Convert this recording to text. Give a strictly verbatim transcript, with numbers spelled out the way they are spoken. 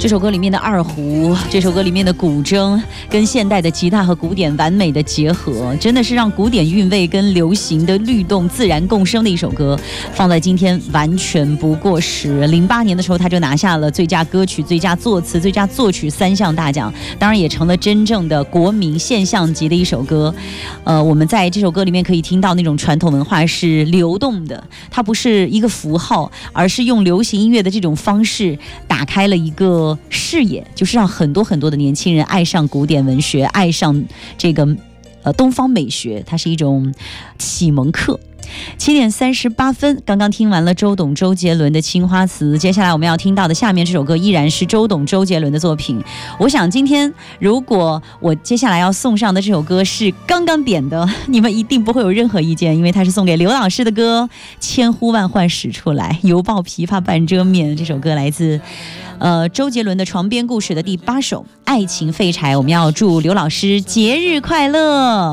这首歌里面的二胡，这首歌里面的古筝，跟现代的吉他和古典完美的结合，真的是让古典韵味跟流行的律动自然共生的一首歌，放在今天完全不过时。零八年的时候，他就拿下了最佳歌曲、最佳作词、最佳作曲三项大奖，当然也成了真正的国民现象级的一首歌。呃，我们在这首歌里面可以听到那种传统文化是流动的，它不是一个符号，而是用流行音乐的这种方式打开了一个视野，就是让很多很多的年轻人爱上古典文学，爱上这个呃东方美学，它是一种启蒙课。七点三十八分，刚刚听完了周董周杰伦的《青花瓷》，接下来我们要听到的下面这首歌依然是周董周杰伦的作品。我想今天如果我接下来要送上的这首歌是刚刚点的，你们一定不会有任何意见，因为它是送给刘老师的歌，千呼万唤始出来，犹抱琵琶半遮面。这首歌来自呃周杰伦的《床边故事》的第八首《爱情废柴》。我们要祝刘老师节日快乐。